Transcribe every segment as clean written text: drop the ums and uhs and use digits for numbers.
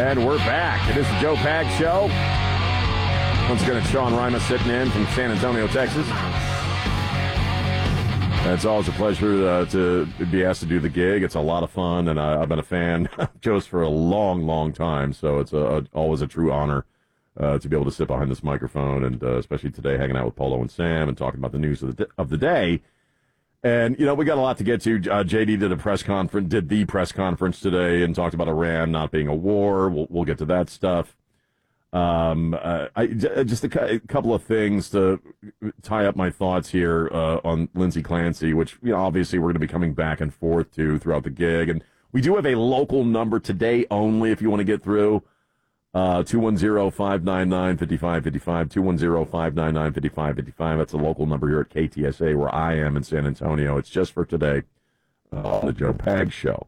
And we're back. It is the Joe Pag Show. Once again, it's Sean Rima sitting in from San Antonio, Texas. It's always a pleasure to be asked to do the gig. It's a lot of fun, and I've been a fan of Joe's for a long, long time, so it's always a true honor to be able to sit behind this microphone, and especially today hanging out with Polo and Sam and talking about the news of the day. And, you know, we got a lot to get to. JD did the press conference today and talked about Iran not being a war. We'll get to that stuff. Just a couple of things to tie up my thoughts here on Lindsay Clancy, which, you know, obviously we're going to be coming back and forth to throughout the gig. And we do have a local number today only if you want to get through. 210-599-5555, 210-599-5555. That's a local number here at KTSA where I am in San Antonio. It's just for today on the Joe Pag Show.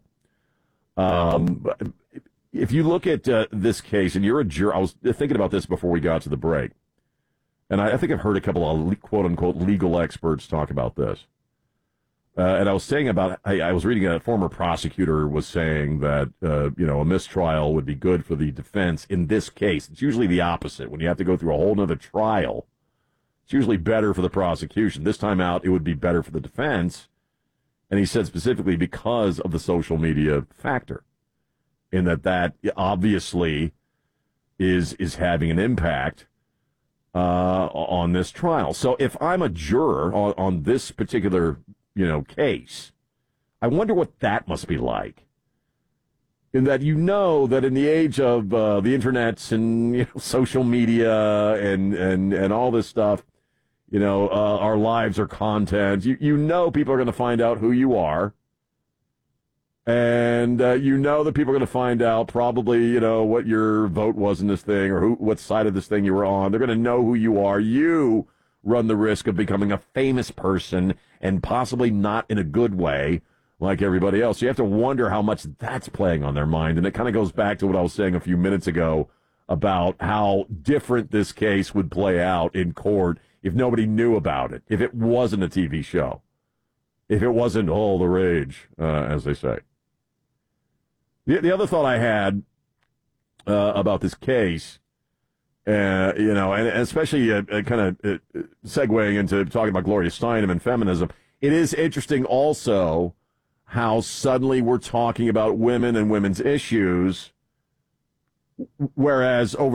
If you look at this case, and you're a juror, I was thinking about this before we got to the break, and I think I've heard a couple of quote-unquote legal experts talk about this. And I was saying I was reading a former prosecutor was saying that, you know, a mistrial would be good for the defense in this case. It's usually the opposite. When you have to go through a whole nother trial, it's usually better for the prosecution. This time out, it would be better for the defense. And he said specifically because of the social media factor, in that obviously is having an impact on this trial. So if I'm a juror on this particular case, I wonder what that must be like. In that that in the age of the internets and social media and all this stuff, our lives are content. People are going to find out who you are, and that people are going to find out probably what your vote was in this thing or what side of this thing you were on. They're going to know who you are. You run the risk of becoming a famous person, and possibly not in a good way like everybody else. So you have to wonder how much that's playing on their mind. And it kind of goes back to what I was saying a few minutes ago about how different this case would play out in court if nobody knew about it, if it wasn't a TV show, if it wasn't all the rage, as they say. The other thought I had about this case, and especially kind of segueing into talking about Gloria Steinem and feminism, it is interesting also how suddenly we're talking about women and women's issues, whereas over